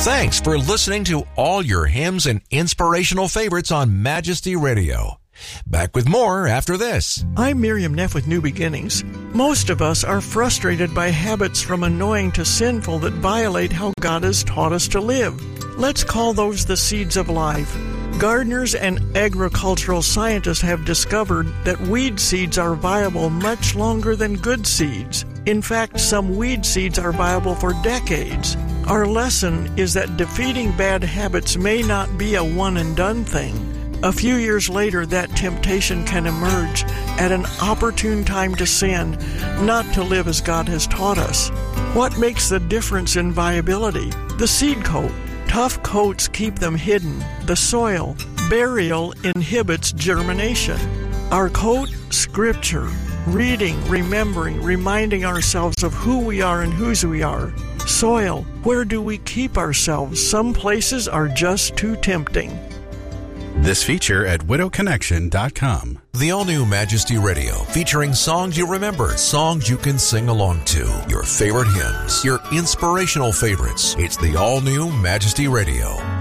Thanks for listening to all your hymns and inspirational favorites on Majesty Radio. Back with more after this. I'm Miriam Neff with New Beginnings. Most of us are frustrated by habits from annoying to sinful that violate how God has taught us to live. Let's call those the seeds of life. Gardeners and agricultural scientists have discovered that weed seeds are viable much longer than good seeds. In fact, some weed seeds are viable for decades. Our lesson is that defeating bad habits may not be a one-and-done thing. A few years later, that temptation can emerge at an opportune time to sin, not to live as God has taught us. What makes the difference in viability? The seed coat. Tough coats keep them hidden. The soil. Burial inhibits germination. Our coat? Scripture. Reading, remembering, reminding ourselves of who we are and whose we are. Soil. Where do we keep ourselves? Some places are just too tempting. This feature at widowconnection.com. The all-new Majesty Radio, featuring songs you remember, songs you can sing along to, your favorite hymns, your inspirational favorites. It's the all-new Majesty Radio.